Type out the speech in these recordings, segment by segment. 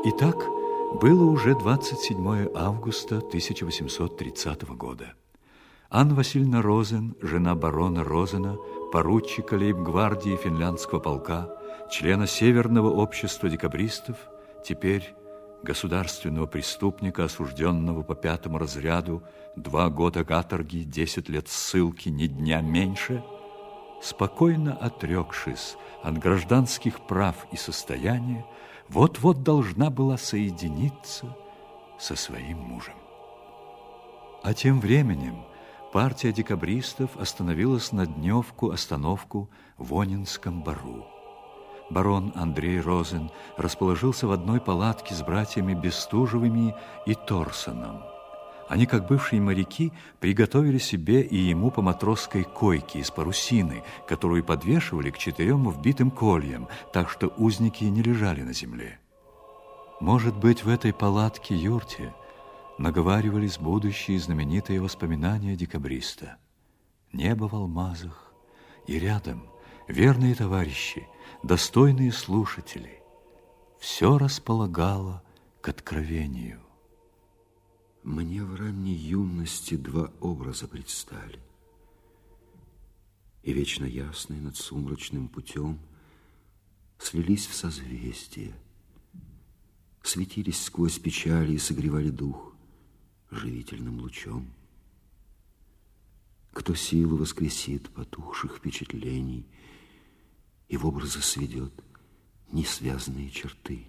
Итак, было уже 27 августа 1830 года. Анна Васильевна Розен, жена барона Розена, поручика лейб-гвардии финляндского полка, члена Северного общества декабристов, теперь государственного преступника, осужденного по 5-му разряду, 2 года каторги, 10 лет ссылки, ни дня меньше, спокойно отрекшись от гражданских прав и состояния, вот-вот должна была соединиться со своим мужем. А тем временем партия декабристов остановилась на дневку-остановку в Онинском бару. Барон Андрей Розен расположился в одной палатке с братьями Бестужевыми и Торсоном. Они, как бывшие моряки, приготовили себе и ему по матросской койке из парусины, которую подвешивали к 4 вбитым кольям, так что узники не лежали на земле. Может быть, в этой палатке-юрте наговаривались будущие знаменитые воспоминания декабриста. Небо в алмазах, и рядом верные товарищи, достойные слушатели. Все располагало к откровению. Мне в ранней юности 2 образа предстали. И вечно ясные над сумрачным путем слились в созвездие, светились сквозь печали и согревали дух живительным лучом. Кто силу воскресит потухших впечатлений и в образы сведет несвязанные черты.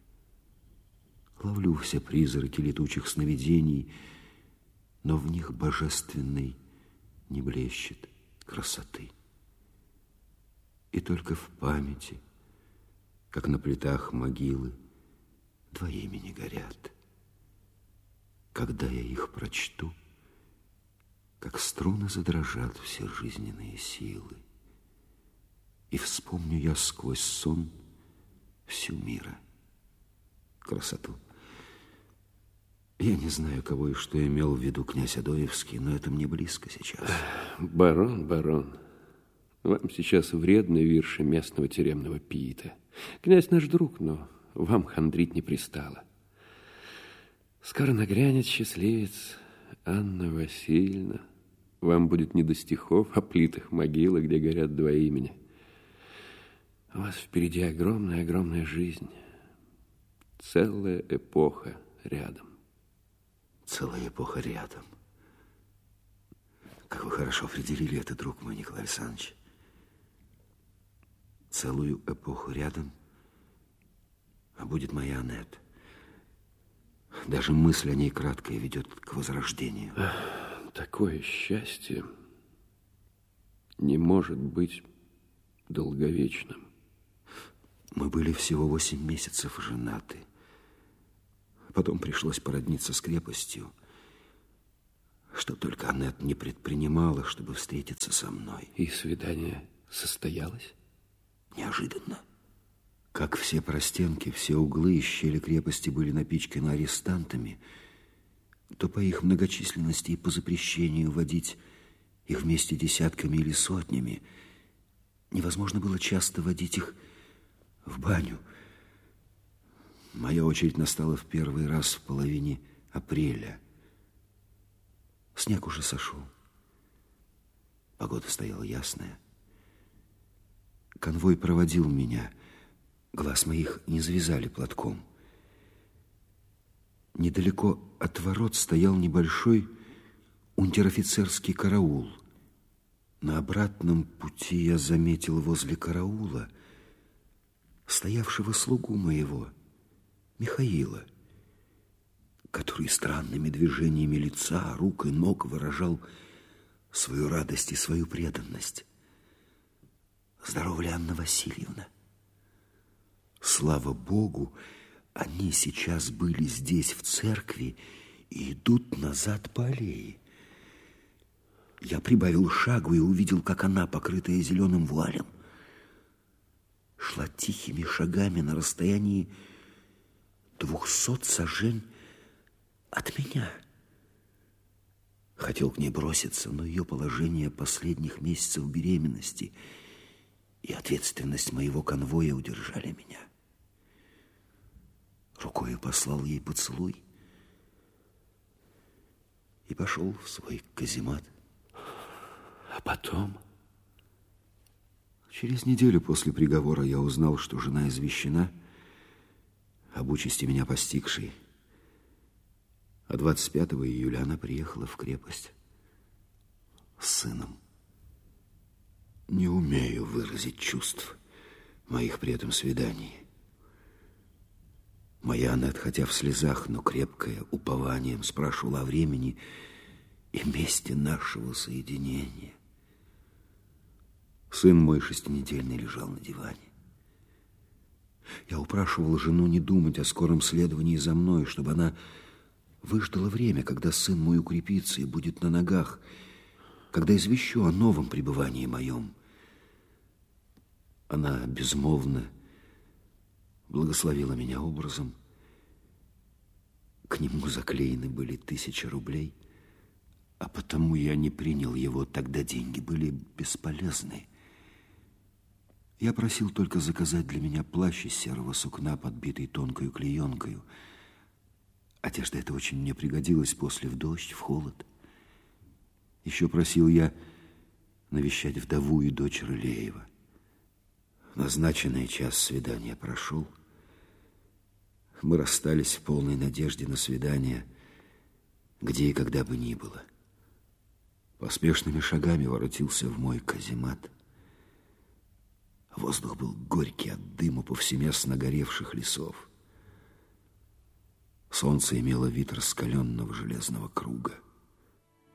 Ловлю все призраки летучих сновидений, но в них божественной не блещет красоты. И только в памяти, как на плитах могилы, 2 имени горят. Когда я их прочту, как струны задрожат все жизненные силы, и вспомню я сквозь сон всю мира красоту. Я не знаю, кого и что имел в виду князь Адоевский, но это мне близко сейчас. Барон, вам сейчас вредны вирши местного тюремного пиита. Князь наш друг, но вам хандрить не пристало. Скоро нагрянет счастливец Анна Васильевна. Вам будет не до стихов о плитах могилы, где горят 2 имени. У вас впереди огромная жизнь. Целая эпоха рядом. Целая эпоха рядом. Как вы хорошо определили это, друг мой, Николай Александрович. Целую эпоху рядом, а будет моя Аннет. Даже мысль о ней краткая ведет к возрождению. Такое счастье не может быть долговечным. Мы были всего 8 месяцев женаты. Потом пришлось породниться с крепостью. Что только Аннет не предпринимала, чтобы встретиться со мной. И свидание состоялось? Неожиданно. Как все простенки, все углы и щели крепости были напичканы арестантами, то по их многочисленности и по запрещению водить их вместе десятками или сотнями невозможно было часто водить их в баню. Моя очередь настала в первый раз в половине апреля. Снег уже сошел. Погода стояла ясная. Конвой проводил меня. Глаз моих не завязали платком. Недалеко от ворот стоял небольшой унтер-офицерский караул. На обратном пути я заметил возле караула стоявшего слугу моего, Михаила, который странными движениями лица, рук и ног выражал свою радость и свою преданность. Здорова ли Анна Васильевна? Слава Богу, они сейчас были здесь, в церкви, и идут назад по аллее. Я прибавил шагу и увидел, как она, покрытая зеленым вуалем, шла тихими шагами на расстоянии 200 сажень от меня. Хотел к ней броситься, но ее положение последних месяцев беременности и ответственность моего конвоя удержали меня. рукою послал ей поцелуй и пошел в свой каземат. А потом? Через неделю после приговора я узнал, что жена извещена об участи меня постигшей. А 25 июля она приехала в крепость с сыном. Не умею выразить чувств моих при этом свидании. Моя Аннет, хотя в слезах, но крепкая, упованием, спрашивала о времени и месте нашего соединения. Сын мой 6-недельный лежал на диване. Я упрашивал жену не думать о скором следовании за мной, чтобы она выждала время, когда сын мой укрепится и будет на ногах, когда извещу о новом пребывании моем. Она безмолвно благословила меня образом. К нему заклеены были 1000 рублей, а потому я не принял его. Тогда деньги были бесполезны. Я просил только заказать для меня плащ из серого сукна, подбитый тонкою клеенкою. Одежда эта очень мне пригодилась после в дождь, в холод. Еще просил я навещать вдову и дочь Рылеева. Назначенный час свидания прошел. Мы расстались в полной надежде на свидание, где и когда бы ни было. Поспешными шагами воротился в мой каземат. Воздух был горький от дыма повсеместно горевших лесов. Солнце имело вид раскаленного железного круга.